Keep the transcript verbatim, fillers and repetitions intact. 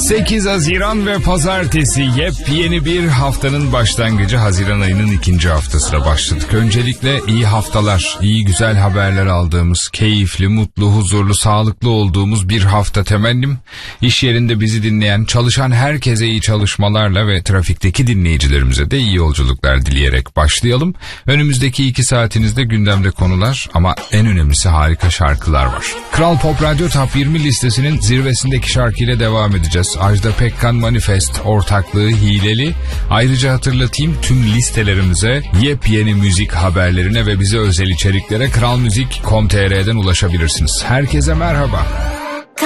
sekiz Haziran ve pazartesi, yepyeni bir haftanın başlangıcı. Haziran ayının ikinci haftasına başladık. Öncelikle iyi haftalar, iyi güzel haberler aldığımız, keyifli, mutlu, huzurlu, sağlıklı olduğumuz bir hafta temennim. İş yerinde bizi dinleyen, çalışan herkese iyi çalışmalarla ve trafikteki dinleyicilerimize de iyi yolculuklar dileyerek başlayalım. Önümüzdeki iki saatinizde gündemde konular ama en önemlisi harika şarkılar var. Kral Pop Radyo Top yirmi listesinin zirvesindeki şarkıyla devam edeceğiz. Ajda Pekkan Manifest ortaklığı hileli. Ayrıca hatırlatayım, tüm listelerimize, yepyeni müzik haberlerine ve bize özel içeriklere kralmuzik nokta com nokta tr'den ulaşabilirsiniz. Herkese merhaba.